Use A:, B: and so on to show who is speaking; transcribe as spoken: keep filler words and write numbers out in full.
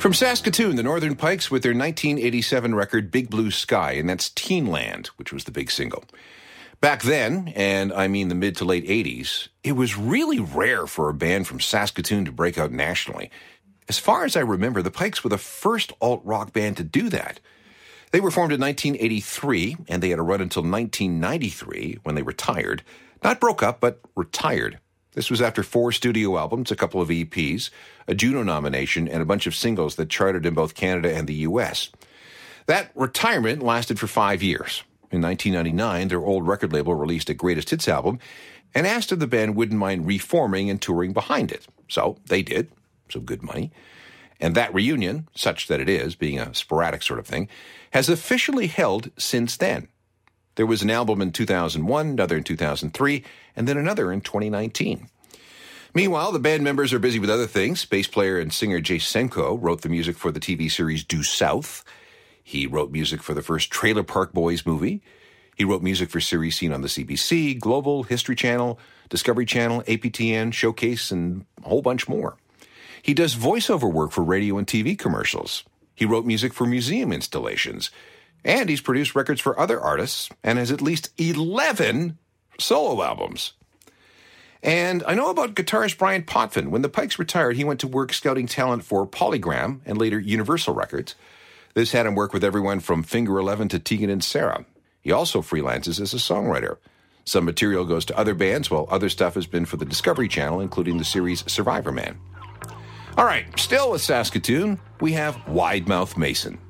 A: From Saskatoon, the Northern Pikes with their nineteen eighty-seven record Big Blue Sky, and that's Teenland, which was the big single. Back then, and I mean the mid to late eighties, it was really rare for a band from Saskatoon to break out nationally. As far as I remember, the Pikes were the first alt-rock band to do that. They were formed in nineteen eighty-three, and they had a run until nineteen ninety-three, when they retired. Not broke up, but retired. This was after four studio albums, a couple of E Ps, a Juno nomination, and a bunch of singles that charted in both Canada and the U S. That retirement lasted for five years. In nineteen ninety-nine, their old record label released a greatest hits album and asked if the band wouldn't mind reforming and touring behind it. So they did. Some good money. And that reunion, such that it is, being a sporadic sort of thing, has officially held since then. There was an album in two thousand one, another in two thousand three, and then another in twenty nineteen. Meanwhile, the band members are busy with other things. Bass player and singer Jay Senko wrote the music for the T V series Due South. He wrote music for the first Trailer Park Boys movie. He wrote music for series seen on the C B C, Global, History Channel, Discovery Channel, A P T N, Showcase, and a whole bunch more. He does voiceover work for radio and T V commercials. He wrote music for museum installations. And he's produced records for other artists and has at least eleven solo albums. And I know about guitarist Brian Potvin. When the Pikes retired, he went to work scouting talent for Polygram and later Universal Records. This had him work with everyone from Finger Eleven to Tegan and Sara. He also freelances as a songwriter. Some material goes to other bands, while other stuff has been for the Discovery Channel, including the series Survivor Man. All right, still with Saskatoon, we have Wide Mouth Mason.